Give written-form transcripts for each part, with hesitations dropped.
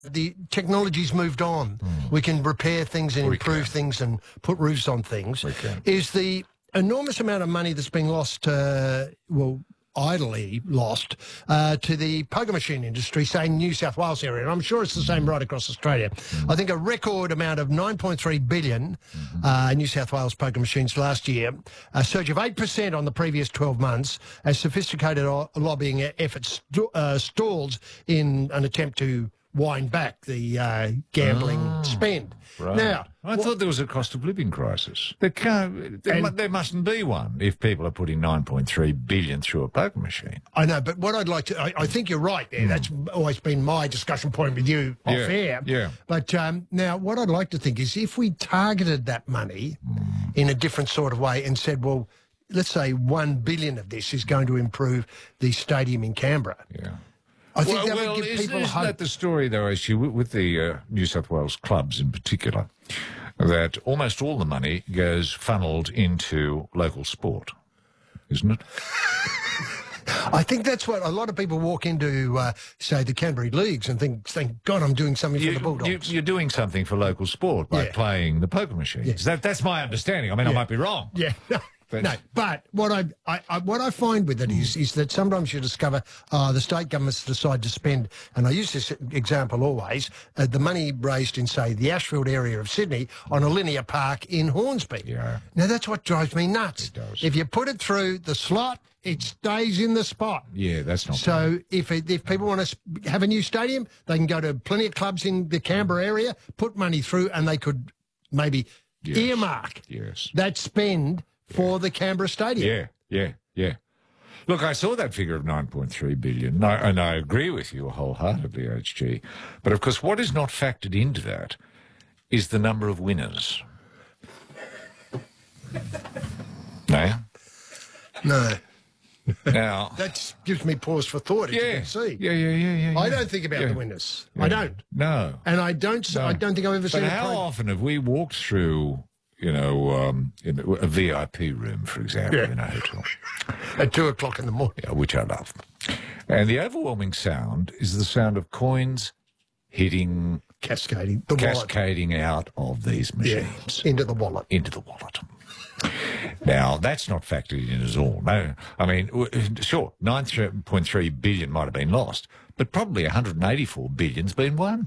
The technology's moved on. We can repair things and improve things and put roofs on things. Is the enormous amount of money that's being lost, idly lost, to the poker machine industry, say New South Wales area, and I'm sure it's the same right across Australia. I think a record amount of $9.3 billion New South Wales poker machines last year, a surge of 8% on the previous 12 months, as sophisticated lobbying efforts stalled in an attempt to wind back the gambling spend. Right. Now, I thought there was a cost of living crisis. There mustn't be one if people are putting $9.3 billion through a poker machine. I know, but what I'd like to... I think you're right there. That's always been my discussion point with you off air. Yeah. But now what I'd like to think is if we targeted that money in a different sort of way and said, well, let's say $1 billion of this is going to improve the stadium in Canberra. Yeah. I think that would give people isn't hope. that the story, though, actually, with the New South Wales clubs in particular, that almost all the money goes funneled into local sport, isn't it? I think that's what a lot of people walk into, say, the Canterbury Leagues and think, thank God I'm doing something for the Bulldogs. You're doing something for local sport by playing the poker machines. Yeah. That's my understanding. I mean, I might be wrong. Yeah. No, but what I find with it is that sometimes you discover the state governments decide to spend, and I use this example always, the money raised in, say, the Ashfield area of Sydney on a linear park in Hornsby. Yeah. Now, that's what drives me nuts. It does. If you put it through the slot, it stays in the spot. Yeah, that's not So if people want to have a new stadium, they can go to plenty of clubs in the Canberra area, put money through, and they could maybe earmark that spend for the Canberra Stadium. Yeah. Look, I saw that figure of $9.3 billion, and I agree with you wholeheartedly, HG. But, of course, what is not factored into that is the number of winners. No? No. Now... That gives me pause for thought, as you can see. Yeah. I don't think about the winners. I don't. No. And I don't think I've ever seen But how often have we walked through... in a VIP room, for example, in a hotel. At 2 o'clock in the morning. Yeah, which I love. And the overwhelming sound is the sound of coins hitting... Cascading out of these machines. Into the wallet. Now, that's not factored in at all. No. I mean, sure, $9.3 billion might have been lost, but probably $184 billion's been won.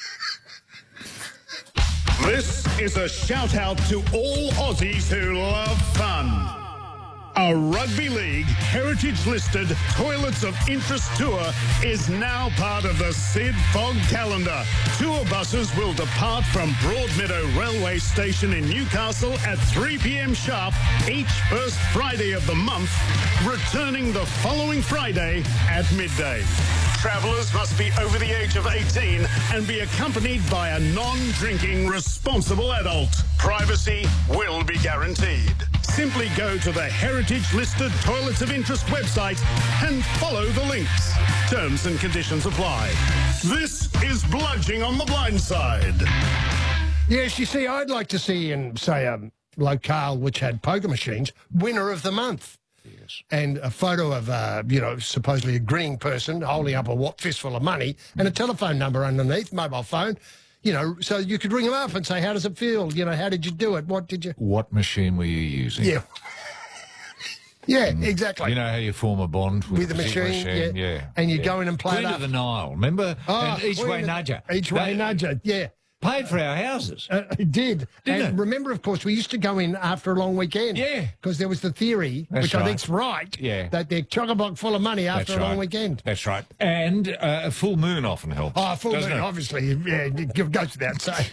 This is a shout-out to all Aussies who love fun. A rugby league heritage-listed Toilets of Interest tour is now part of the Sid Fogg calendar. Tour buses will depart from Broadmeadow Railway Station in Newcastle at 3 p.m. sharp each first Friday of the month, returning the following Friday at midday. Travellers must be over the age of 18 and be accompanied by a non-drinking, responsible adult. Privacy will be guaranteed. Simply go to the heritage-listed Toilets of Interest website and follow the links. Terms and conditions apply. This is Bludging on the Blind Side. Yes, you see, I'd like to see in, say, a locale which had poker machines, winner of the month. Yes. And a photo of, supposedly a grinning person holding up a fistful of money and a telephone number underneath, mobile phone, so you could ring them up and say, how does it feel? How did you do it? What did you... What machine were you using? Yeah. Yeah, exactly. You know how you form a bond with the machine? Yeah. And you go in and play Queen it up. of the Nile, remember? And Each Way Nudger. Each Way Nudger, yeah. Paid for our houses. It did. Didn't it? Remember, of course, we used to go in after a long weekend. Yeah. Because there was the theory, which I think's right, that they're chock-a-block full of money after a long weekend. That's right. And a full moon often helps. Oh, full moon, obviously. Yeah, it goes without saying.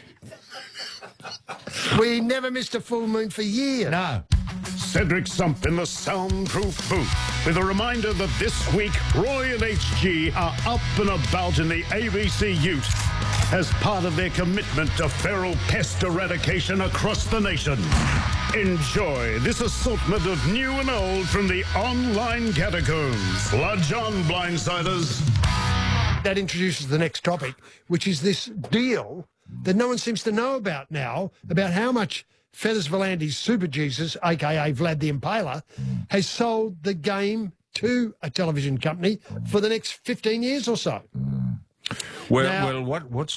We never missed a full moon for years. No. Cedric Sump in the soundproof booth with a reminder that this week Roy and HG are up and about in the ABC Ute as part of their commitment to feral pest eradication across the nation. Enjoy this assortment of new and old from the online catacombs. Bludge on, blindsiders. That introduces the next topic, which is this deal that no one seems to know about now, about how much Feathers Volandi's Super Jesus, a.k.a. Vlad the Impaler, has sold the game to a television company for the next 15 years or so. Well, what's